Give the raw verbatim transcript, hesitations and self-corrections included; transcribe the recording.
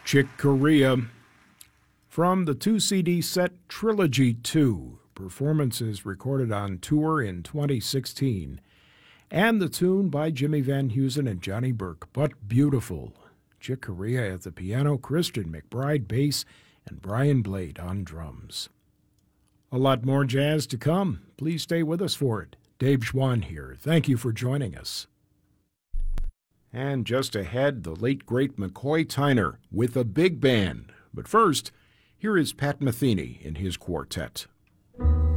Chick Corea from the two C D set Trilogy two, performances recorded on tour in twenty sixteen, and the tune by Jimmy Van Heusen and Johnny Burke, But Beautiful. Chick Corea at the piano, Christian McBride bass, and Brian Blade on drums. A lot more jazz to come. Please stay with us for it. Dave Schwann here. Thank you for joining us. And just ahead, the late, great McCoy Tyner with a big band. But first, here is Pat Metheny in his quartet.